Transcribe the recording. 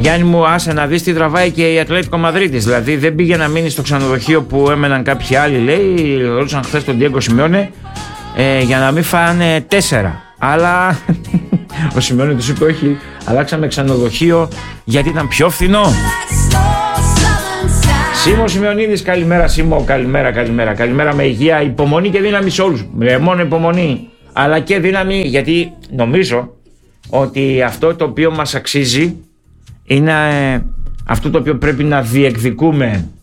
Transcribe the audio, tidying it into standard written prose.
Γιάννη μου, άσε να δεις τι τραβάει και η Ατλέτικο Μαδρίτης. Δηλαδή δεν πήγε να μείνει στο ξενοδοχείο που έμεναν κάποιοι άλλοι, λέει. Ρώτησαν χθες τον Διέγκο Σιμεώνε για να μην φάνε 4. Αλλά ο Σιμεώνε τους είπε όχι, αλλάξαμε ξενοδοχείο γιατί ήταν πιο φθηνό. Σίμω Σιμεωνίδης, καλημέρα Σίμω, καλημέρα με υγεία, υπομονή και δύναμη σε όλους. Μόνο υπομονή, αλλά και δύναμη, γιατί νομίζω ότι αυτό το οποίο μας αξίζει είναι αυτό το οποίο πρέπει να διεκδικούμε